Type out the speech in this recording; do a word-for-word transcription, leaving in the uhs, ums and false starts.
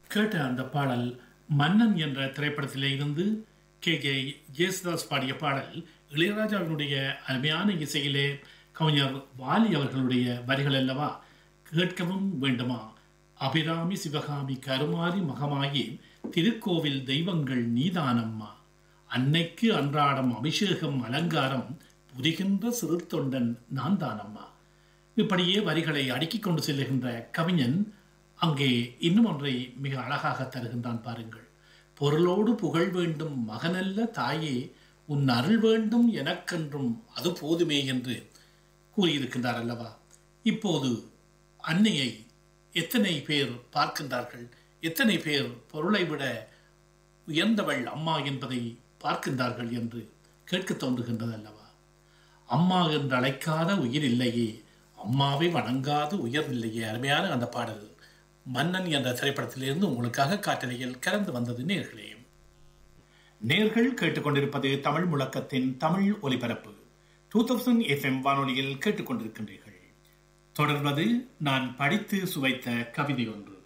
கேட்ட அந்த பாடல் மன்னன் என்ற திரைப்படத்திலே இருந்து கே ஜே ஜேசுதாஸ் பாடிய பாடல். இளையராஜாவினுடைய அருமையான இசையிலே கவிஞர் வாலி அவர்களுடைய வரிகள் அல்லவா. கேட்கவும் வேண்டுமா, அபிராமி சிவகாமி கருமாரி மகமாயி திருக்கோவில் தெய்வங்கள் நீதானம்மா, அன்னைக்கு அன்றாடம் அபிஷேகம் அலங்காரம் புரிகின்ற சிறு தொண்டன் நான் தானம்மா. இப்படியே வரிகளை அடுக்கிக் கொண்டு செல்லுகின்ற கவிஞன் அங்கே இன்னும் ஒன்றை மிக அழகாக தருகின்றான் பாருங்கள். பொருளோடு புகழ் வேண்டும் மகனல்ல தாயே, உன் அருள் வேண்டும் எனக்கென்றும் அது போதுமே என்று கூறியிருக்கின்றார் அல்லவா. இப்போது அன்னையை எத்தனை பேர் பார்க்கின்றார்கள், எத்தனை பேர் பொருளை விட உயர்ந்தவள் அம்மா என்பதை பார்க்கின்றார்கள் என்று கேட்க தோன்றுகின்றது அல்லவா. அம்மா என்று அழைக்காத உயிர் இல்லையே, அம்மாவை வணங்காத உயர் இல்லையே. அருமையான அந்த பாடல் மன்னன் என்ற திரைப்படத்திலிருந்து உங்களுக்காக காற்றலையில் கலந்து வந்தது. நேர்களே, நேர்கள் கேட்டுக்கொண்டிருப்பது தமிழ் முழக்கத்தின் தமிழ் ஒலிபரப்பு. டூ தௌசண்ட் எஃப் எம் வானொலியில் கேட்டுக்கொண்டிருக்கின்றீர்கள். தொடர்வது நான் படித்து சுவைத்த கவிதை ஒன்று.